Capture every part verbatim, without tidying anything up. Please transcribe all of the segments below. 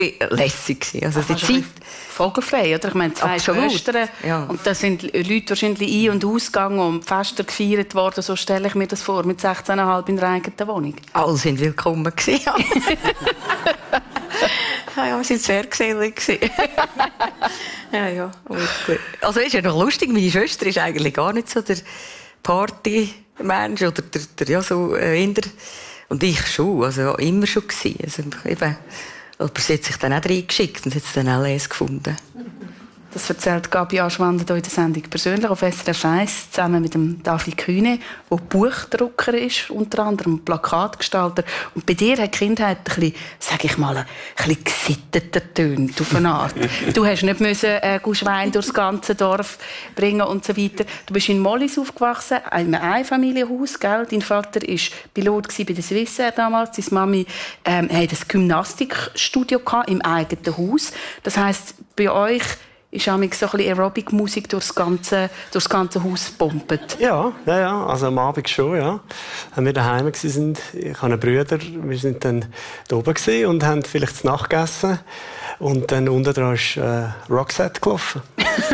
lässig. Also die Zeit vogelfrei, oder? Ich meine, zwei Absolut. Schwestern. Ja. Und da sind Leute wahrscheinlich ein- und ausgegangen und Fester gefeiert worden. So stelle ich mir das vor, mit sechzehn Komma fünf in der eigenen Wohnung. Alle sind willkommen gewesen. Ja, ja, wir waren sehr gesellig. Ja, ja, gut. Also ist ja noch lustig, meine Schwester ist eigentlich gar nicht so der Partymensch oder der, der ja so äh, der, und ich schon, also immer schon gewesen. Also eben, aber sie hat sich dann auch reingeschickt und hat es dann auch L S gefunden. Das erzählt Gabi Aschwander hier in der Sendung persönlich auf S R F eins zusammen mit dem David Kühne, der Buchdrucker ist, unter anderem Plakatgestalter. Und bei dir hat die Kindheit ein bisschen, sag ich mal, ein bisschen gesitteter tönt auf eine Art. Du hast nicht müssen äh, Schwein durchs ganze Dorf bringen und so weiter. Du bist in Mollis aufgewachsen, in einem Einfamilienhaus, gell? Dein Vater war Pilot bei der Swissair damals. Deine Mami ähm, hatte ein Gymnastikstudio im eigenen Haus. Das heisst, bei euch ist auch so ein bisschen Aerobic-Musik durchs ganze, durchs ganze Haus gepumpt. Ja, ja, ja, also am Abend schon, ja. Wenn wir daheim waren, ich habe einen Bruder, wir sind dann da oben gewesen und haben vielleicht zu Nacht gegessen. Und dann unten dran ist äh, Roxette gelaufen.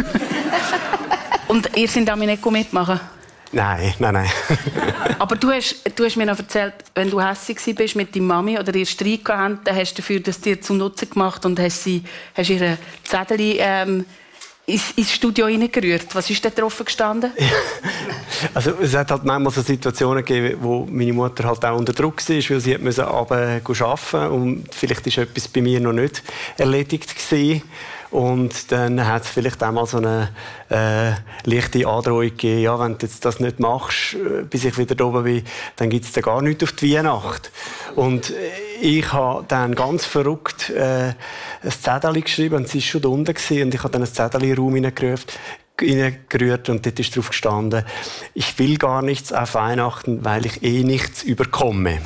Und ihr seid damit nicht mitmachen? Nein, nein, nein. Aber du hast, du hast mir noch erzählt, wenn du hässig warst mit deiner Mami oder ihr Streit gehabt, dann hast du dafür das dir zum Nutzen gemacht und hast, sie, hast ihre Zettel ähm, ins, ins Studio reingerührt. Was ist da drauf gestanden? Also es hat halt manchmal so Situationen gegeben, wo meine Mutter halt auch unter Druck war, weil sie musste runter arbeiten und vielleicht ist etwas bei mir noch nicht erledigt gewesen. Und dann hat es vielleicht auch mal so eine äh, leichte Androhung gegeben, ja, wenn du jetzt das nicht machst, äh, bis ich wieder da oben bin, dann gibt es da gar nichts auf die Weihnacht. Und ich habe dann ganz verrückt äh, ein Zettel geschrieben, und sie war schon da unten gewesen, und ich habe dann ein Zettel in den Raum hineingerührt und dort ist drauf gestanden, ich will gar nichts auf Weihnachten, weil ich eh nichts überkomme.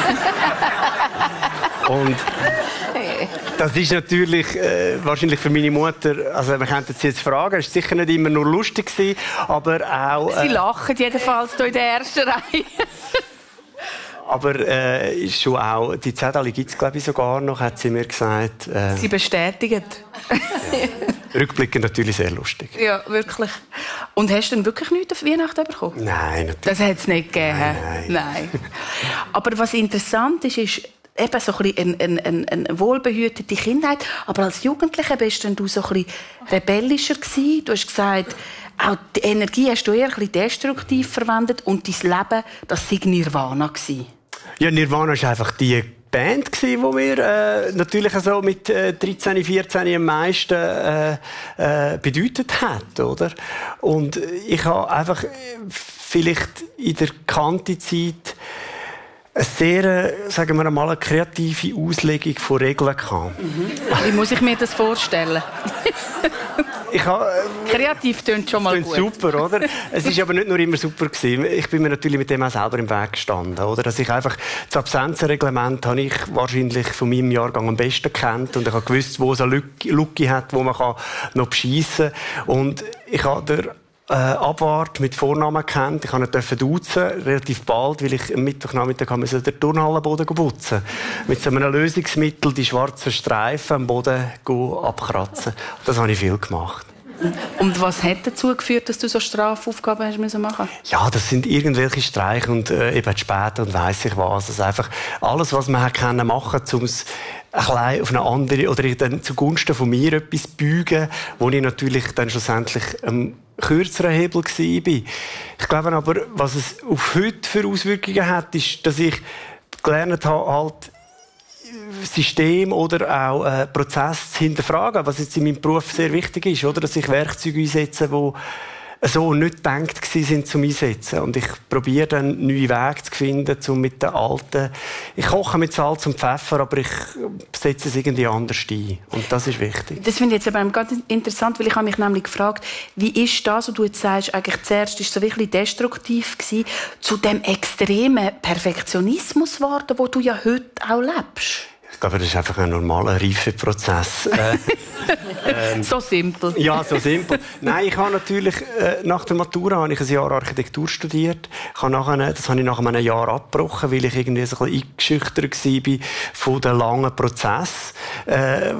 Und das ist natürlich äh, wahrscheinlich für meine Mutter, also wir könnten sie jetzt fragen, es war sicher nicht immer nur lustig gewesen, aber auch... Äh, sie lachen jedenfalls hier in der ersten Reihe. Aber äh, ist schon auch, die Zettel gibt es glaube ich sogar noch, hat sie mir gesagt. Äh, sie bestätigen. Ja. Rückblickend natürlich sehr lustig. Ja, wirklich. Und hast du denn wirklich nichts auf Weihnachten bekommen? Nein, natürlich. Das hat es nicht gegeben. Nein, nein. Nein. Aber was interessant ist, ist eben so ein bisschen eine, eine, eine wohlbehütete Kindheit. Aber als Jugendlicher bist du so ein bisschen rebellischer gewesen. Du hast gesagt, auch die Energie hast du eher ein bisschen destruktiv verwendet und dein Leben, das sei Nirvana gewesen. Ja, Nirvana ist einfach die Band gsi, wo wir äh, natürlich so mit äh, dreizehn, vierzehn am meisten äh, äh, bedeutet hat, oder? Und ich habe einfach vielleicht in der Kante-Zeit eine sehr, sagen wir mal, eine kreative Auslegung von Regeln gehabt. Mhm. Wie muss ich mir das vorstellen? Ich habe, äh, Kreativ tönt schon mal gut. Super, oder? Es ist aber nicht nur immer super gewesen. Ich bin mir natürlich mit dem auch selber im Weg gestanden, oder? Dass ich einfach das Absenzenreglement habe ich wahrscheinlich von meinem Jahrgang am besten kennt und ich habe gewusst, wo es eine Lücke hat, wo man kann noch beschiessen kann. Und ich habe der Äh, Abwart mit Vornamen kennt. Ich durfte ihn duzen, relativ bald, weil ich am Mittwochnachmittag den Turnhallenboden putzen. Mit so einem Lösungsmittel die schwarzen Streifen am Boden abkratzen. Das habe ich viel gemacht. Und was hat dazu geführt, dass du so Strafaufgaben hast müssen machen? Ja, das sind irgendwelche Streiche und äh, eben später und weiss ich was. Also einfach alles, was man können machen, um es ein bisschen auf eine andere oder dann zugunsten von mir etwas beugen, wo ich natürlich dann schlussendlich ähm, kürzeren Hebel war. Ich glaube aber, was es auf heute für Auswirkungen hat, ist, dass ich gelernt habe, halt System oder auch äh, Prozess zu hinterfragen, was jetzt in meinem Beruf sehr wichtig ist, oder? Dass ich Werkzeuge einsetze, die so nicht gedacht sind zum Einsetzen. Und ich probiere dann neue Wege zu finden, um mit den alten... Ich koche mit Salz und Pfeffer, aber ich setze es irgendwie anders ein. Und das ist wichtig. Das finde ich jetzt aber ganz interessant, weil ich habe mich nämlich gefragt, wie ist das, was du jetzt sagst, eigentlich zuerst ist so wirklich destruktiv gewesen, zu dem extremen Perfektionismus geworden, wo du ja heute auch lebst? Ich glaube, das ist einfach ein normaler Reifeprozess. äh, ähm, so simpel. Ja, so simpel. Nein, ich habe natürlich äh, nach der Matura habe ich ein Jahr Architektur studiert. Ich habe nachher, das habe ich nach einem Jahr abgebrochen, weil ich irgendwie so ein bisschen eingeschüchtert war von dem langen Prozess. Äh,